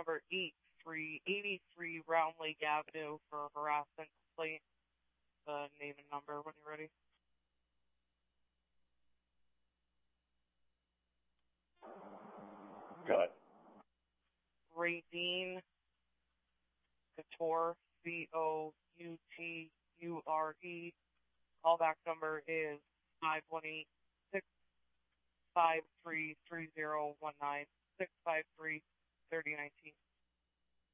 number 8383 Round Lake Avenue for harassment complaint. The name and number when you're ready. Go ahead. Radine Couture, Couture. Callback number is 518-653-3019, 653-3019.